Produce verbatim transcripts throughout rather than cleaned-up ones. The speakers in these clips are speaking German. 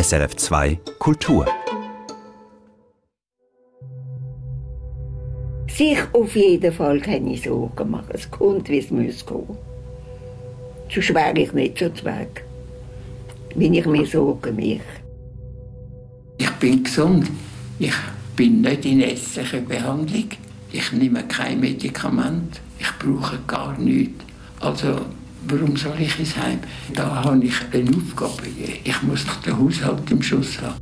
S R F zwei Kultur. Sich auf jeden Fall keine Sorgen machen. Es kommt, wie es muss kommen. Sonst wäre ich nicht so weg. Wenn ich mir sorge, mich. Ich bin gesund. Ich bin nicht in ärztlicher Behandlung. Ich nehme kein Medikament. Ich brauche gar nichts. Also, warum soll ich ins Heim? Da habe ich eine Aufgabe. Ich muss doch den Haushalt im Schuss haben.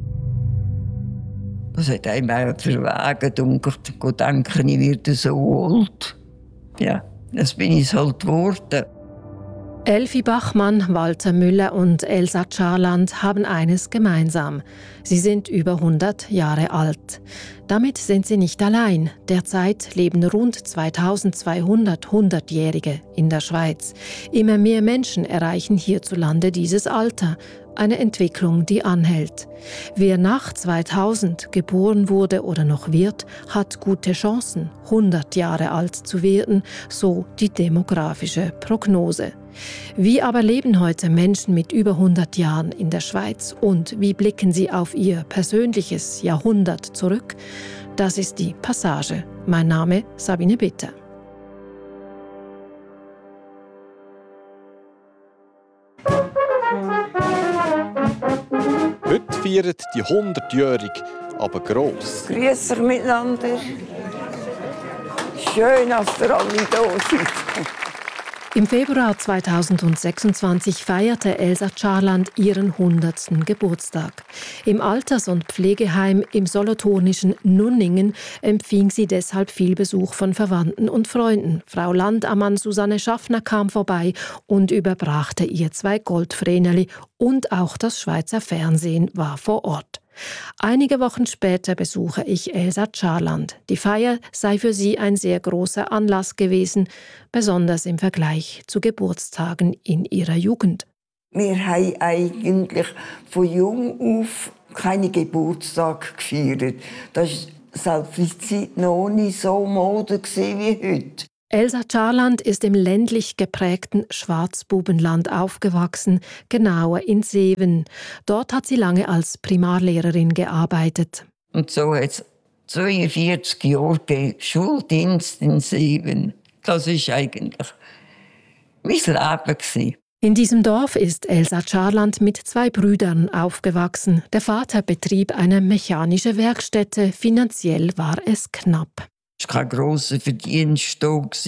Das hat einem auch verwegen und gedacht, ich werde so alt. Ja, das bin ich halt geworden. Elfi Bachmann, Walter Müller und Elsa Charland haben eines gemeinsam. Sie sind über hundert Jahre alt. Damit sind sie nicht allein. Derzeit leben rund zweitausendzweihundert Hundertjährige in der Schweiz. Immer mehr Menschen erreichen hierzulande dieses Alter. Eine Entwicklung, die anhält. Wer nach zweitausend geboren wurde oder noch wird, hat gute Chancen, hundert Jahre alt zu werden, so die demografische Prognose. Wie aber leben heute Menschen mit über hundert Jahren in der Schweiz und wie blicken sie auf ihr persönliches Jahrhundert zurück? Das ist die Passage. Mein Name Sabine Bitter. Heute feiert die hundertjährige, aber gross. Grüß euch miteinander. Schön, dass ihr alle da seid. Im Februar zweitausendsechsundzwanzig feierte Elsa Charland ihren hundertsten Geburtstag. Im Alters- und Pflegeheim im solothurnischen Nunningen empfing sie deshalb viel Besuch von Verwandten und Freunden. Frau Landammann Susanne Schaffner kam vorbei und überbrachte ihr zwei Goldvreneli und auch das Schweizer Fernsehen war vor Ort. Einige Wochen später besuche ich Elsa Charland. Die Feier sei für sie ein sehr großer Anlass gewesen, besonders im Vergleich zu Geburtstagen in ihrer Jugend. Wir haben eigentlich von jung auf keine Geburtstage gefeiert. Das war selbst die Zeit noch nicht so Mode wie heute. Elsa Charland ist im ländlich geprägten Schwarzbubenland aufgewachsen, genauer in Seewen. Dort hat sie lange als Primarlehrerin gearbeitet. Und so hat es zweiundvierzig Jahre Schuldienst in Seewen. Das war eigentlich mein Leben. In diesem Dorf ist Elsa Charland mit zwei Brüdern aufgewachsen. Der Vater betrieb eine mechanische Werkstätte. Finanziell war es knapp. Es war kein grosser Verdienst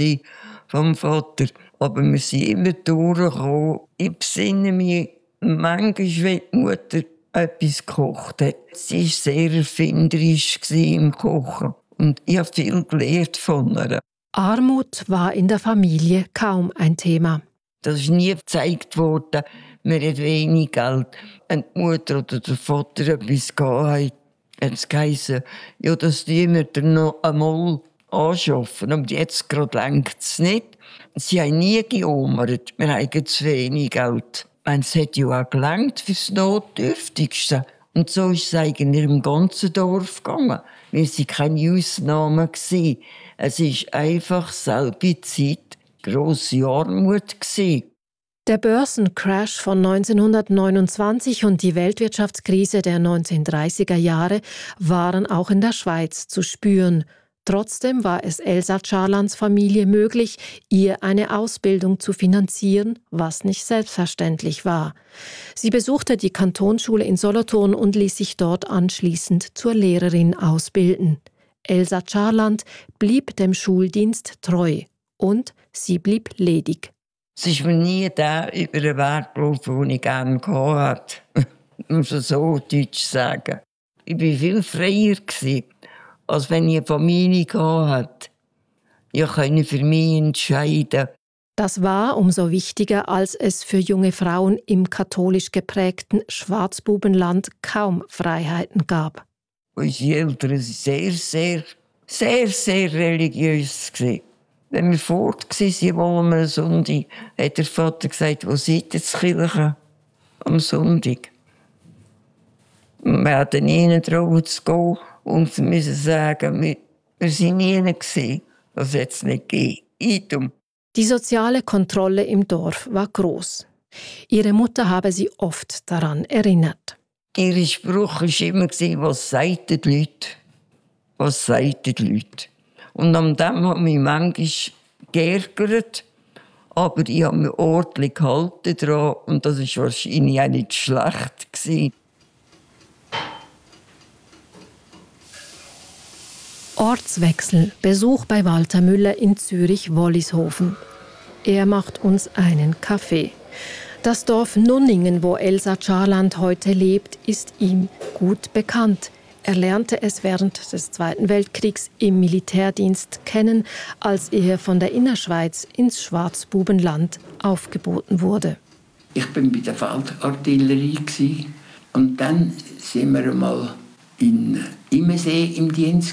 vom Vater. Aber wir sind immer durchgekommen. Ich besinne mich manchmal, wenn die Mutter etwas gekocht hat. Sie war sehr erfinderisch im Kochen. Und ich habe viel gelernt von ihr. Armut war in der Familie kaum ein Thema. Das ist nie gezeigt worden, man hat wenig Geld. Wenn die Mutter oder der Vater etwas gehabt hat es geheißen, ja, das tun wir dann noch einmal anschaffen. Und jetzt gerade lenkt es nicht. Sie haben nie gejammert, wir haben zu wenig Geld. Es hat ja auch gelangt fürs Notdürftigste. Und so ist es eigentlich im ganzen Dorf gegangen. Wir waren keine Ausnahmen. Es war einfach selbe Zeit grosse Armut. Der Börsencrash von neunzehnhundertneunundzwanzig und die Weltwirtschaftskrise der neunzehnhundertdreißiger Jahre waren auch in der Schweiz zu spüren. Trotzdem war es Elsa Charlands Familie möglich, ihr eine Ausbildung zu finanzieren, was nicht selbstverständlich war. Sie besuchte die Kantonsschule in Solothurn und ließ sich dort anschließend zur Lehrerin ausbilden. Elsa Charland blieb dem Schuldienst treu und sie blieb ledig. Es ist mir nie der über den Weg gelaufen, den ich gerne hatte. Ich muss es so deutsch sagen. Ich war viel freier, als wenn ich eine Familie hatte. Ich konnte für mich entscheiden. Das war umso wichtiger, als es für junge Frauen im katholisch geprägten Schwarzbubenland kaum Freiheiten gab. Unsere Eltern waren sehr, sehr, sehr, sehr religiös. Wenn wir fort waren am Sonntag, hat der Vater gesagt, wo seid ihr zur Kirche am Sonntag? Wir hatten nie trauen zu gehen und wir müssen sagen, wir, wir waren nie. Das hat es nicht gegeben. Die soziale Kontrolle im Dorf war groß. Ihre Mutter habe sie oft daran erinnert. Ihr Spruch war immer, was sagen die Leute? Was sagen die Leute? Und an dem habe ich mich manchmal geärgert. Aber ich habe mich ordentlich gehalten daran. Und das war wahrscheinlich auch nicht schlecht gewesen. Ortswechsel. Besuch bei Walter Müller in Zürich-Wollishofen. Er macht uns einen Kaffee. Das Dorf Nunningen, wo Elsa Charland heute lebt, ist ihm gut bekannt. Er lernte es während des Zweiten Weltkriegs im Militärdienst kennen, als er von der Innerschweiz ins Schwarzbubenland aufgeboten wurde. Ich war bei der Feldartillerie und dann sind wir einmal in Immersee im Dienst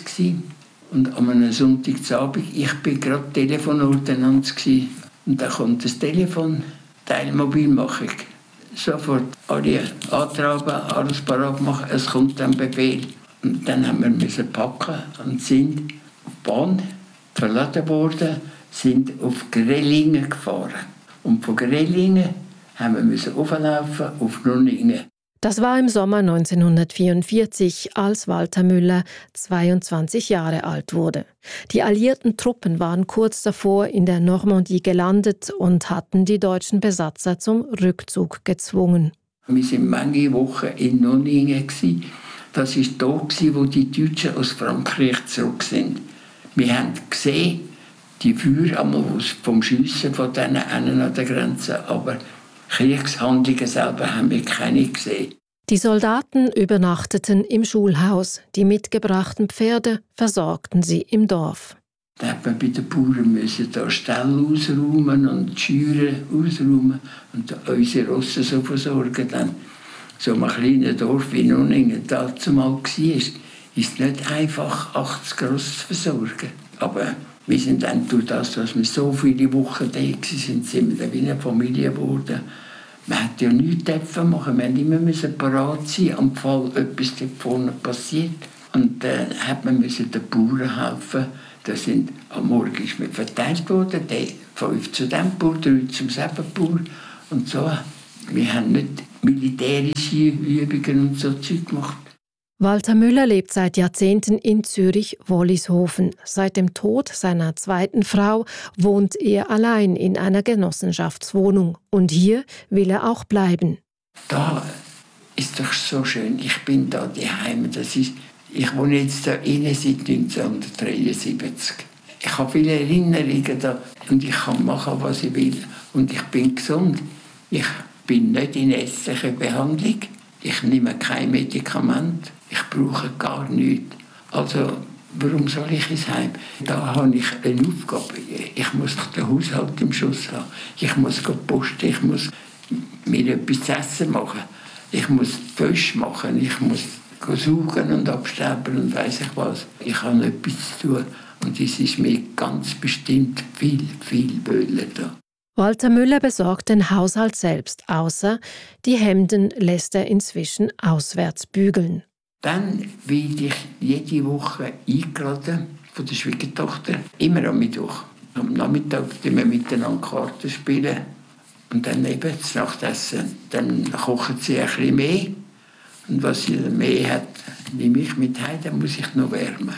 und an einem Sonntagabend, ich war gerade Telefonordnanz und da kommt das Telefon, Teilmobilmachung. Sofort alle antragen, alles parat machen, es kommt ein Befehl. Und dann haben wir müssen packen und sind auf die Bahn verladen worden, sind auf Grellingen gefahren. Und von Grellingen haben wir müssen auflaufen auf Nunningen. Das war im Sommer neunzehnhundertvierundvierzig, als Walter Müller zweiundzwanzig Jahre alt wurde. Die alliierten Truppen waren kurz davor in der Normandie gelandet und hatten die deutschen Besatzer zum Rückzug gezwungen. Wir waren manche Wochen in Nunningen. Das war da, wo die Deutschen aus Frankreich zurück sind. Wir haben gesehen, die Feuer vom Schiessen von denen an der Grenze, aber Kriegshandlungen selber haben wir keine gesehen. Die Soldaten übernachteten im Schulhaus. Die mitgebrachten Pferde versorgten sie im Dorf. Da hat man bei den Bauern müssen da Ställe ausräumen und die Scheuren ausräumen und unsere Rosse so versorgen. Dann so ein kleines Dorf wie Nunningen dazu mal war, ist es nicht einfach, achtzig Rosse zu versorgen. Aber wir sind dann durch das, dass wir so viele Wochen da waren, sind wir dann wie eine Familie geworden. Man hat ja nichts machen. Wir mussten immer parat sein, am Fall etwas dort vorne passiert. Und dann äh, hat man den Bauern helfen. Das sind, am Morgen ist man verteilt worden, der fünf zu dem Bauer, drei zum selben Bauer. Und so. Wir haben nicht militärische Übungen und so Zeug gemacht. Walter Müller lebt seit Jahrzehnten in Zürich-Wollishofen. Seit dem Tod seiner zweiten Frau wohnt er allein in einer Genossenschaftswohnung. Und hier will er auch bleiben. Da ist doch so schön. Ich bin da daheim. Das ist, ich wohne jetzt da innen seit neunzehnhundertdreiundsiebzig. Ich habe viele Erinnerungen da und ich kann machen, was ich will. Und ich bin gesund. Ich bin nicht in ärztlicher Behandlung. Ich nehme kein Medikament. Ich brauche gar nichts. Also, warum soll ich ins Heim? Da habe ich eine Aufgabe. Ich muss den Haushalt im Schuss haben. Ich muss posten, ich muss mir etwas zu essen machen. Ich muss Fisch machen, ich muss saugen und absterben und weiss ich was. Ich habe etwas zu tun. Und es ist mir ganz bestimmt viel, viel Böller da. Walter Müller besorgt den Haushalt selbst, außer die Hemden lässt er inzwischen auswärts bügeln. Dann werde ich jede Woche eingeladen von der Schwiegertochter, immer am Mittwoch. Am Nachmittag spielen wir miteinander Karten spielen und dann eben das Nachtessen. Dann kochen sie ein bisschen mehr und was sie mehr hat, nehme ich mit heim, dann muss ich noch wärmen.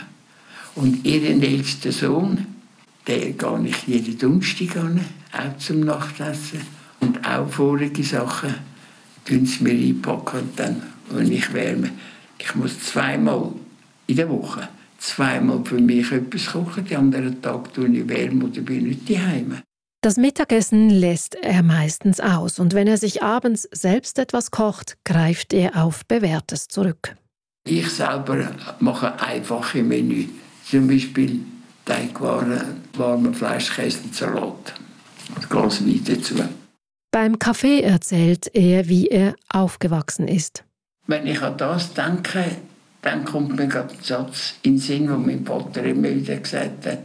Und ihren ältesten Sohn, den gehe ich jeden Donnerstag an, auch zum Nachtessen. Und auch vorige Sachen tun sie mir einpacken und dann, wenn ich wärme. Ich muss zweimal in der Woche zweimal für mich etwas kochen. Die anderen Tage tue ich wärme oder bin nicht daheim. Das Mittagessen lässt er meistens aus. Und wenn er sich abends selbst etwas kocht, greift er auf Bewährtes zurück. Ich selber mache einfache Menü. Zum Beispiel Teigwaren, warmer Fleischkäse und Salat. Ein Glas Wein dazu. Beim Kaffee erzählt er, wie er aufgewachsen ist. Wenn ich an das denke, dann kommt mir gerade ein Satz in den Sinn, den mein Vater immer wieder gesagt hat.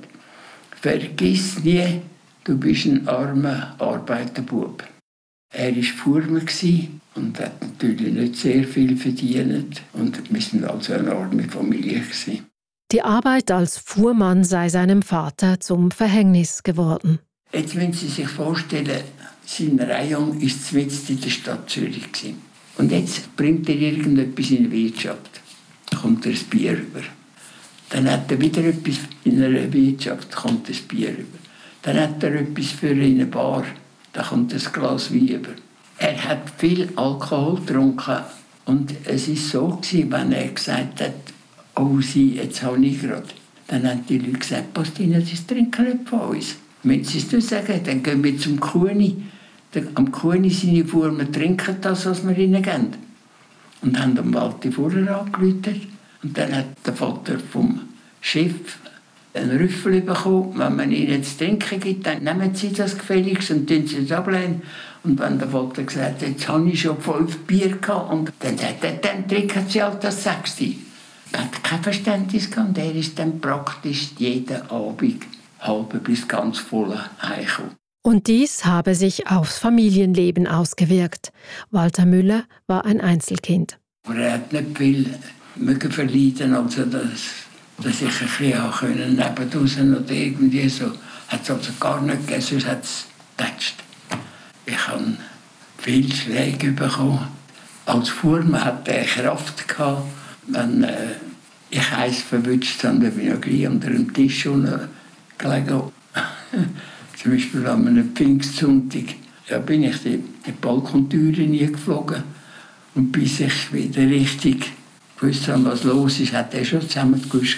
Vergiss nie, du bist ein armer Arbeiterbub. Er war Fuhrmann und hat natürlich nicht sehr viel verdient. Und wir waren also eine arme Familie. Die Arbeit als Fuhrmann sei seinem Vater zum Verhängnis geworden. Jetzt müssen Sie sich vorstellen, sein Rayon war mitten in der Stadt Zürich. Und jetzt bringt er irgendetwas in die Wirtschaft. Da kommt er ein Bier rüber. Dann hat er wieder etwas in einer Wirtschaft, da kommt ein Bier rüber. Dann hat er etwas für eine Bar, da kommt ein Glas Wein rüber. Er hat viel Alkohol getrunken. Und es war so, wenn er gesagt hat, oh, Sie, jetzt habe ich gerade. Dann haben die Leute gesagt, Pastina, Sie trinken nicht von uns. Wenn Sie es nicht sagen, dann gehen wir zum Kuhni. Am Kuhni seine Fuhr, wir trinken das, was wir ihnen geben. Und haben am Walti vorher angerufen. Und dann hat der Vater vom Chef einen Rüffel bekommen. Wenn man ihnen zu trinken gibt, dann nehmen sie das gefälligst und tun sie es ablehnen. Und wenn der Vater gesagt hat, jetzt habe ich schon fünf Bier gehabt, und dann sagt er, dann trinken sie halt das Sechste. Er hat kein Verständnis gehabt. Und er ist dann praktisch jeden Abend halb bis ganz voll heimgekommen. Und dies habe sich aufs Familienleben ausgewirkt. Walter Müller war ein Einzelkind. Aber er hat nicht viel mögen verleiden, also dass, dass ich ein bisschen können, nebendraussen oder irgendwie so. Hat es also gar nicht gegeben, sonst hat es getatscht. Ich habe viel Schläge bekommen. Als Fuhrmann hatte er Kraft gehabt. Wenn äh, ich eins verwünscht habe, dann bin ich gleich unter dem Tisch unten gelegen. Zum Beispiel an einem Pfingstsonntag, da bin ich die, die Balkontüre nie geflogen. Und bis ich wieder richtig gewusst habe, was los ist, hat er schon zusammengeküsst.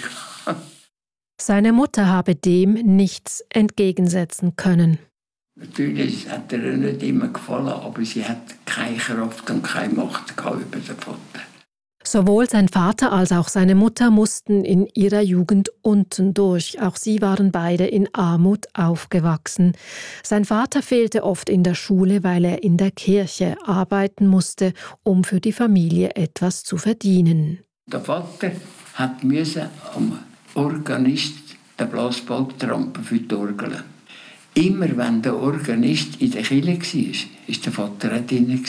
Seine Mutter habe dem nichts entgegensetzen können. Natürlich hat er ihr nicht immer gefallen, aber sie hat keine Kraft und keine Macht über den Vater. Sowohl sein Vater als auch seine Mutter mussten in ihrer Jugend unten durch. Auch sie waren beide in Armut aufgewachsen. Sein Vater fehlte oft in der Schule, weil er in der Kirche arbeiten musste, um für die Familie etwas zu verdienen. Der Vater hat am Organist den Blasbalg trampen für die Orgel. Immer wenn der Organist in der Kirche war, war der Vater auch drin.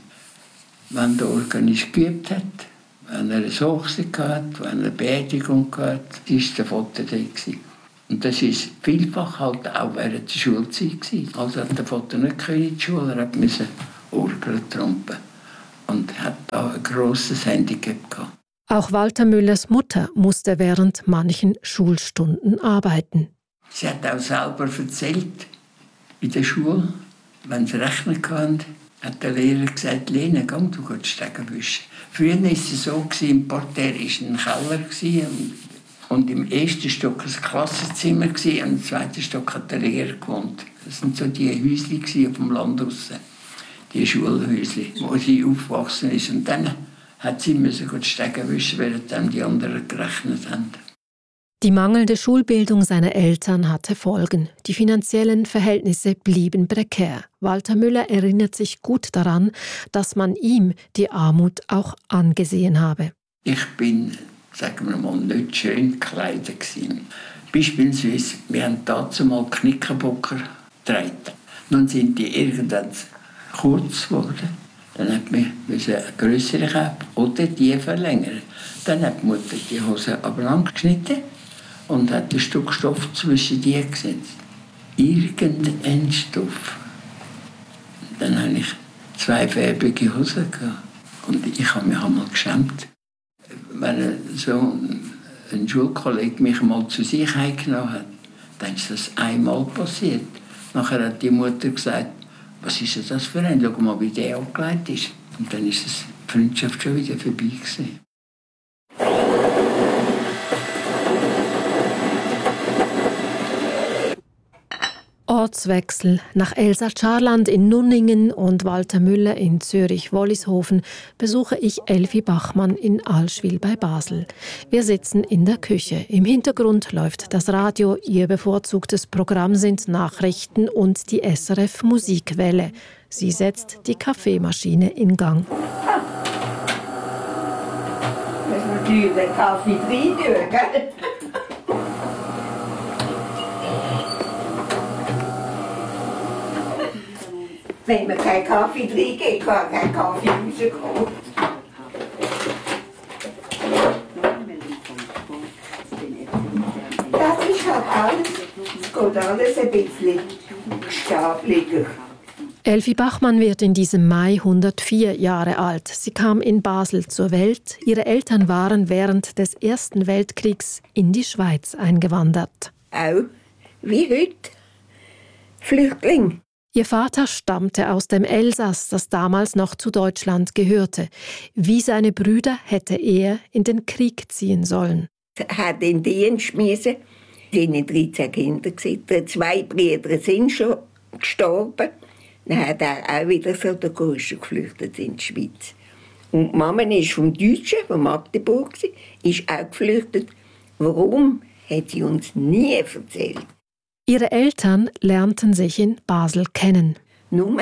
Wenn der Organist geübt hat, wenn er eine Hochzeit hatte, wenn er eine Beerdigung hatte, war der Vater da. Und das war vielfach halt auch während der Schulzeit. Also hat der Vater nicht in die Schule, er musste Orgel trampen. Und hat da ein grosses Handicap gehabt. Auch Walter Müllers Mutter musste während manchen Schulstunden arbeiten. Sie hat auch selber erzählt, in der Schule, wenn sie rechnen konnten, hat der Lehrer gesagt, Lene, komm, du gehst Stegen wischen. Früher war es so, im Parterre war ein Keller und im ersten Stock war ein Klassenzimmer und im zweiten Stock hat der Lehrer gewohnt. Das waren so die Häuschen auf dem Land draussen, die Schulhäuschen, wo sie aufgewachsen ist. Und dann hat sie müssen Stegen wischen, während dann die anderen gerechnet haben. Die mangelnde Schulbildung seiner Eltern hatte Folgen. Die finanziellen Verhältnisse blieben prekär. Walter Müller erinnert sich gut daran, dass man ihm die Armut auch angesehen habe. Ich bin, sagen wir mal, nicht schön gekleidet gewesen. Beispielsweise, wir haben dazu mal Knickerbocker getragen. Nun sind die irgendwann kurz geworden. Dann hat man eine grössere kaufen oder die verlängern. Dann hat die Mutter die Hose aber lang geschnitten und hat ein Stück Stoff zwischen die gesetzt. Irgendein Stoff. Dann hatte ich zweifarbige Hosen. Und ich habe mich einmal geschämt. Wenn so ein Schulkollege mich mal zu sich heimgenommen hat, dann ist das einmal passiert. Nachher hat die Mutter gesagt, was ist das für ein? Schau mal, wie der angelegt ist. Und dann ist die Freundschaft schon wieder vorbei gewesen. Ortswechsel. Nach Elsa Scharland in Nunningen und Walter Müller in Zürich-Wollishofen besuche ich Elfi Bachmann in Allschwil bei Basel. Wir sitzen in der Küche. Im Hintergrund läuft das Radio. Ihr bevorzugtes Programm sind Nachrichten und die S R F Musikwelle. Sie setzt die Kaffeemaschine in Gang. Das ist natürlich der Kaffee drin, gell? Wenn man keinen Kaffee trinkt, kann kein Kaffee rauskommen. Das ist halt alles, es geht alles ein bisschen stabliger. Elfi Bachmann wird in diesem Mai hundertvier Jahre alt. Sie kam in Basel zur Welt. Ihre Eltern waren während des Ersten Weltkriegs in die Schweiz eingewandert. Auch wie heute. Flüchtling. Ihr Vater stammte aus dem Elsass, das damals noch zu Deutschland gehörte. Wie seine Brüder hätte er in den Krieg ziehen sollen. Er hat in den Dienst müssen. Es waren dreizehn Kinder. Zwei Brüder sind schon gestorben. Dann hat er auch wieder so der Größte geflüchtet in die Schweiz. Und die Mama ist vom Deutschen, von Magdeburg, ist auch geflüchtet. Warum, hat sie uns nie erzählt. Ihre Eltern lernten sich in Basel kennen. Nur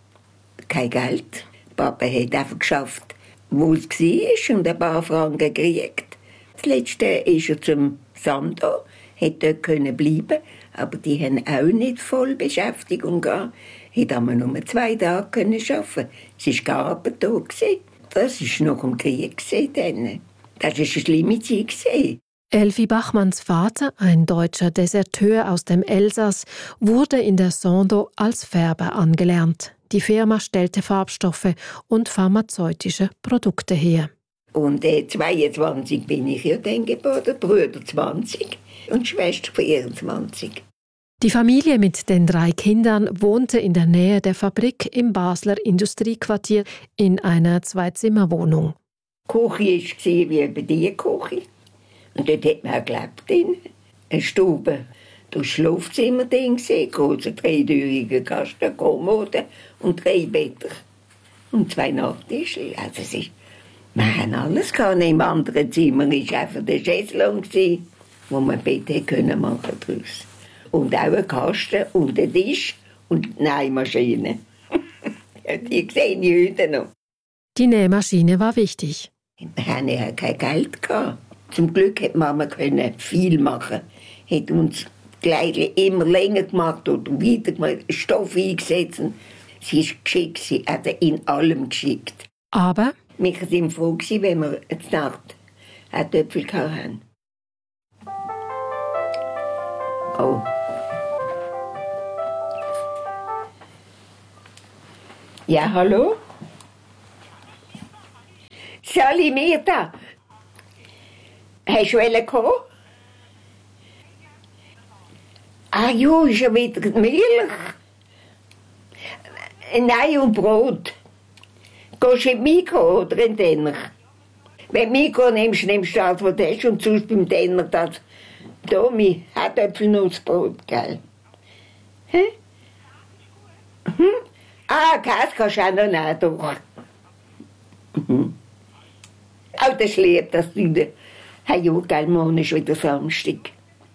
kein Geld. Papa hat einfach geschafft, wo es war und ein paar Franken gekriegt. Das Letzte ist er zum Sando, hätte dort bleiben können, aber die haben auch nicht voll Beschäftigung gehabt. Hätte aber nur zwei Tage arbeiten können. Es war gar aber da. Das war noch im Krieg. Dann. Das war eine schlimme Zeit. Elfi Bachmanns Vater, ein deutscher Deserteur aus dem Elsass, wurde in der Sando als Färber angelernt. Die Firma stellte Farbstoffe und pharmazeutische Produkte her. Und äh, zweiundzwanzig bin ich ja dann geboren, Brüder zwanzig und Schwester vierundzwanzig. Die Familie mit den drei Kindern wohnte in der Nähe der Fabrik im Basler Industriequartier in einer Zwei-Zimmer-Wohnung. Die Küche war wie bei dieser Küche. Und dort hat man auch gelebt. Drin. Eine Stube, das Schlafzimmer, ein großer dreitüriger Kasten, eine Kommode und drei Betten. Und zwei Nachttische. Also es ist, wir haben alles gehabt. Im anderen Zimmer war einfach der Chaiselong, wo man Bett hätte machen können. Und auch ein Kasten und ein Tisch und eine Nähmaschine. Die sehe ich heute noch. Die Nähmaschine war wichtig. Wir hatten ja kein Geld gehabt. Zum Glück hat Mama viel machen. Hat uns die Kleider immer länger gemacht oder wieder gemacht, Stoff eingesetzt. Sie ist geschickt, sie hat in allem geschickt. Aber? Wir waren froh, wenn wir eine Nacht einen Töpfel hatten. Oh. Ja, hallo? Sally Mirta. Hast du kommen? Ah ja, ist ja wieder Milch. Nein, und Brot. Gehst du in die Mikro oder in den Denner? Wenn du Mikro nimmst, nimmst du das, was du hast, und sonst beim Denner das. Da, mein Hartöpfelnussbrot, gell? Hm? Hm? Ah, Käse kannst du auch noch nehmen, doch. Mhm. Auch das lieb, dass du da... Hey, ja, gell, morgen ist wieder Samstag.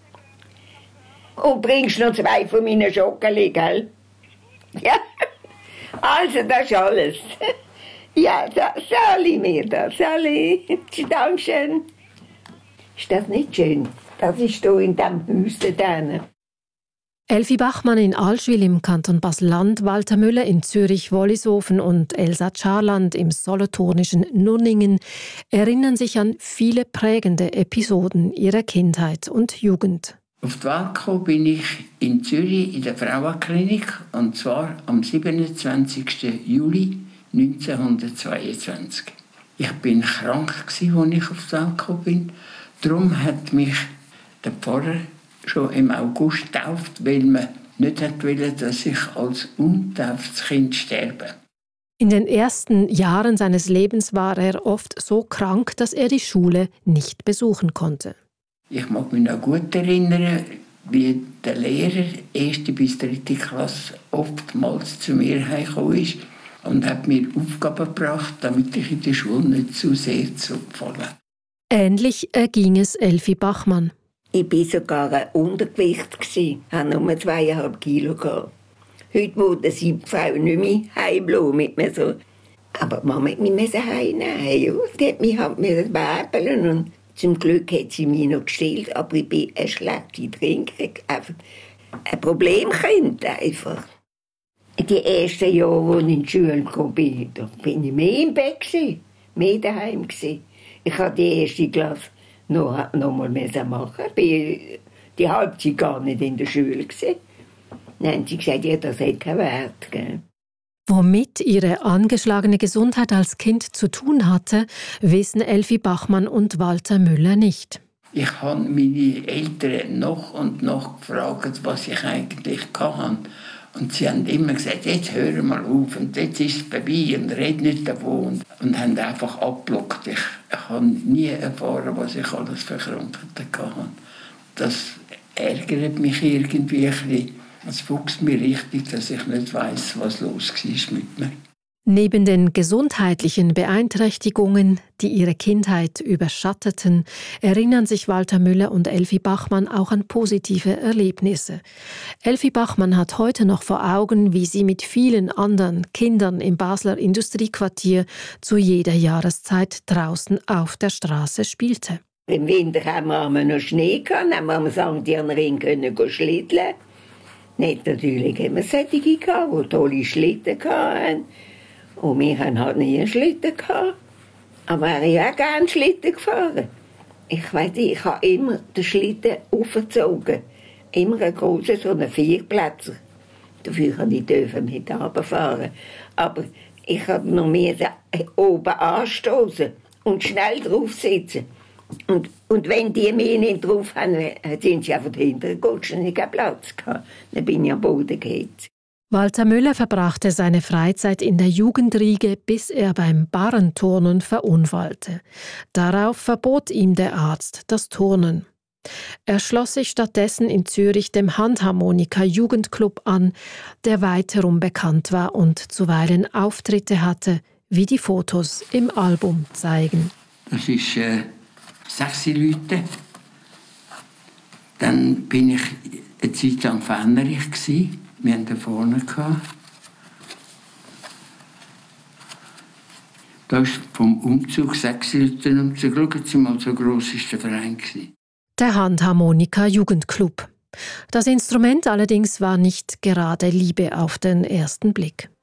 Und bringst noch zwei von meinen Schokoli, gell? Ja, also das ist alles. Ja, Sally mir das, Sally. Dankeschön. Ist das nicht schön? Das ist hier in diesem Haus da. Elfi Bachmann in Allschwil im Kanton Basel-Land, Walter Müller in Zürich-Wollishofen und Elsa Charland im solothurnischen Nunningen erinnern sich an viele prägende Episoden ihrer Kindheit und Jugend. Auf die Welt gekommen bin ich in Zürich in der Frauenklinik, und zwar am siebenundzwanzigsten Juli neunzehnhundertzweiundzwanzig. Ich bin krank, als ich auf die Welt gekommen bin. Darum hat mich der Pfarrer schon im August getauft, weil man nicht wollte, dass ich als untauftes Kind sterbe. In den ersten Jahren seines Lebens war er oft so krank, dass er die Schule nicht besuchen konnte. Ich mag mich noch gut erinnern, wie der Lehrer erste bis dritte Klasse oftmals zu mir heimgekommen ist und hat mir Aufgaben gebracht, damit ich in der Schule nicht zu sehr zurückfalle. Ähnlich erging es Elfi Bachmann. Ich war sogar ein Untergewicht, ich hatte nur zweieinhalb Kilo. Heute wurde sie die Frau nicht mehr heimbleiben mit mir so. Aber die Mama musste mich heimnehmen. Ja. Sie hat mich halt webeln und zum Glück hat sie mich noch gestillt, aber ich bin eine schlechte Trinkerin. Ein Problemkind einfach. Die ersten Jahre, als ich in die Schule kam, bin, da bin ich mehr im Bett, mehr daheim. Ich habe die erste Klasse noch, noch mal machen. Ich war die Halbzeit gar nicht in der Schule. Dann haben sie gesagt, ja, das hat keinen Wert. Gell? Womit ihre angeschlagene Gesundheit als Kind zu tun hatte, wissen Elfi Bachmann und Walter Müller nicht. Ich habe meine Eltern noch und noch gefragt, was ich eigentlich hatte. Und sie haben immer gesagt, jetzt hör mal auf und jetzt ist es vorbei und red nicht davon. Und haben einfach abgeblockt. Ich, ich habe nie erfahren, was ich alles für Krankheiten hatte. Das ärgert mich irgendwie ein bisschen. Es fuchst mich richtig, dass ich nicht weiss, was los war mit mir. Neben den gesundheitlichen Beeinträchtigungen, die ihre Kindheit überschatteten, erinnern sich Walter Müller und Elfi Bachmann auch an positive Erlebnisse. Elfi Bachmann hat heute noch vor Augen, wie sie mit vielen anderen Kindern im Basler Industriequartier zu jeder Jahreszeit draußen auf der Straße spielte. Im Winter haben wir noch Schnee gehabt, haben wir am Sankt Ring können schlitteln. Nicht natürlich haben wir solche gehabt, die tolle Schlitten hatten. Und wir hatten halt nie einen Schlitten gehabt. Aber ich habe auch gerne Schlitten gefahren. Ich weiss, ich habe immer den Schlitten aufgezogen. Immer einen grossen, so einen Vierplätzer. Dafür durfte ich mit runterfahren. Aber ich musste noch mehr oben anstoßen und schnell drauf sitzen. Und, und wenn die mich nicht drauf haben, sind sie einfach hinterher gerutscht und ich hatte Platz gehabt. Dann bin ich am Boden gehetzt. Walter Müller verbrachte seine Freizeit in der Jugendriege, bis er beim Barrenturnen verunfallte. Darauf verbot ihm der Arzt das Turnen. Er schloss sich stattdessen in Zürich dem Handharmonika-Jugendclub an, der weiterum bekannt war und zuweilen Auftritte hatte, wie die Fotos im Album zeigen. Das ist äh, sechs Leute. Dann bin ich eine Zeit lang Fennerich gsi. Wir hatten da vorne. Da ist vom Umzug sechs Leute Umzug. Schauen Sie mal, so gross war der Verein. Der Handharmonika-Jugendclub. Das Instrument allerdings war nicht gerade Liebe auf den ersten Blick.